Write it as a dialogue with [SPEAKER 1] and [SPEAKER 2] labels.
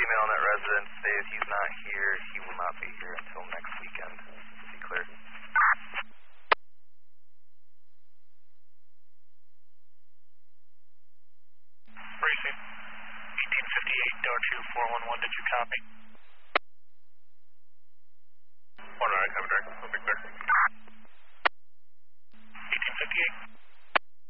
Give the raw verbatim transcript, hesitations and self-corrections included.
[SPEAKER 1] emailing that resident to say if he's not here, he will not be here until next weekend. Be clear.
[SPEAKER 2] Racing, eighteen fifty-eight, Dodge four one one, did you copy?